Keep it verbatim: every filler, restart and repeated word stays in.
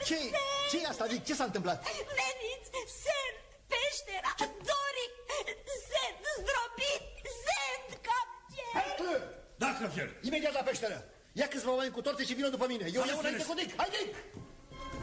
Ce? Ce-i asta, Vic? Ce s-a întâmplat? Veniți! Sent! Peștera! Ce? Doric! Sent! Zdrobit! Sent! Capcer! Da, Capcer! Imediat la peșteră! Ia câțiva oameni cu torțe și vină după mine. Eu iau înainte cu Dick. Hai, Dick!